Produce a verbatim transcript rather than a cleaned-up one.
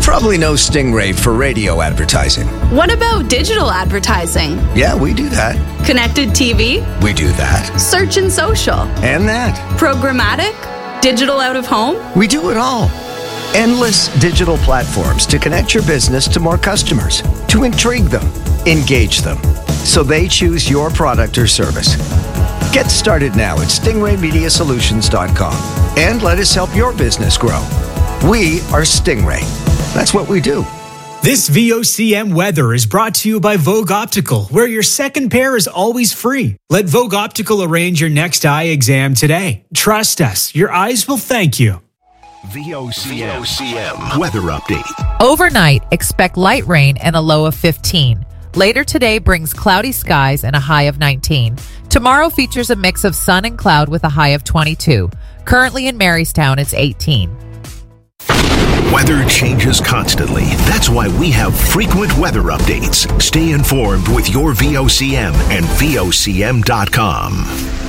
probably know Stingray for radio advertising. What about digital advertising? Yeah, we do that. Connected T V? We do that. Search and social? And that. Programmatic? Digital out of home? We do it all. Endless digital platforms to connect your business to more customers, to intrigue them, engage them, so they choose your product or service. Get started now at stingray media solutions dot com and let us help your business grow. We are Stingray. That's what we do. This V O C M weather is brought to you by Vogue Optical, where your second pair is always free. Let Vogue Optical arrange your next eye exam today. Trust us, your eyes will thank you. V O C M weather update. Overnight, expect light rain and a low of fifteen. Later today brings cloudy skies and a high of nineteen. Tomorrow features a mix of sun and cloud with a high of twenty-two. Currently in Marystown, it's eighteen. Weather changes constantly. That's why we have frequent weather updates. Stay informed with your V O C M and V O C M dot com.